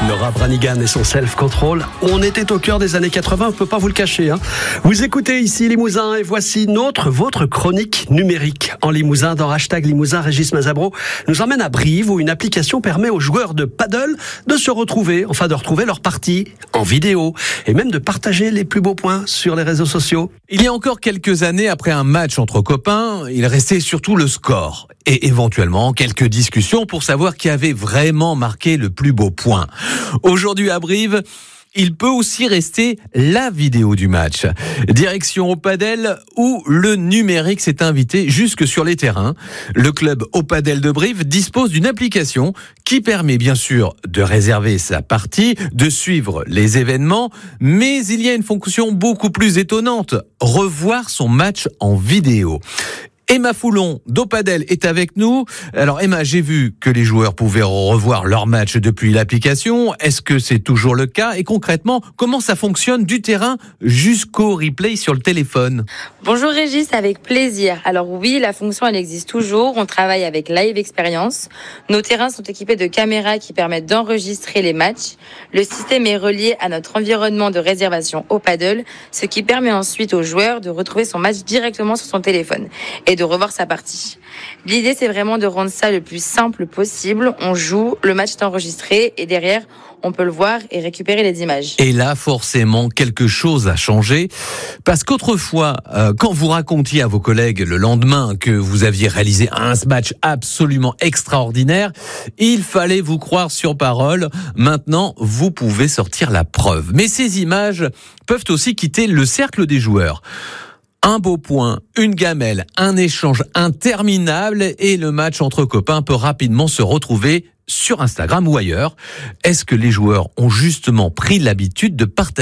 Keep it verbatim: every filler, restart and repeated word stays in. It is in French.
Nora Branigan et son self-control. On était au cœur des années quatre-vingts, on ne peut pas vous le cacher. Hein. Vous écoutez ici Limousin et voici notre, votre chronique numérique en Limousin. Dans Hashtag Limousin, Régis Mazabro nous emmène à Brive où une application permet aux joueurs de paddle de se retrouver, enfin de retrouver leur partie en vidéo et même de partager les plus beaux points sur les réseaux sociaux. Il y a encore quelques années, après un match entre copains, il restait surtout le score et éventuellement quelques discussions pour savoir qui avait vraiment marqué le plus beau point. Aujourd'hui à Brive, il peut aussi rester la vidéo du match. Direction au padel où le numérique s'est invité jusque sur les terrains. Le club au padel de Brive dispose d'une application qui permet bien sûr de réserver sa partie, de suivre les événements, mais il y a une fonction beaucoup plus étonnante, revoir son match en vidéo. Emma Foulon d'Opadel est avec nous. Alors Emma, j'ai vu que les joueurs pouvaient revoir leur match depuis l'application. Est-ce que c'est toujours le cas ? Et concrètement, comment ça fonctionne du terrain jusqu'au replay sur le téléphone ? Bonjour Régis, avec plaisir. Alors oui, la fonction elle existe toujours. On travaille avec Live Experience. Nos terrains sont équipés de caméras qui permettent d'enregistrer les matchs. Le système est relié à notre environnement de réservation au paddle, ce qui permet ensuite aux joueurs de retrouver son match directement sur son téléphone et de revoir sa partie. L'idée, c'est vraiment de rendre ça le plus simple possible. On joue, le match est enregistré et derrière, on peut le voir et récupérer les images. Et là, forcément, quelque chose a changé. Parce qu'autrefois, euh, quand vous racontiez à vos collègues le lendemain que vous aviez réalisé un match absolument extraordinaire, il fallait vous croire sur parole. Maintenant, vous pouvez sortir la preuve. Mais ces images peuvent aussi quitter le cercle des joueurs. Un beau point, une gamelle, un échange interminable et le match entre copains peut rapidement se retrouver sur Instagram ou ailleurs. Est-ce que les joueurs ont justement pris l'habitude de partager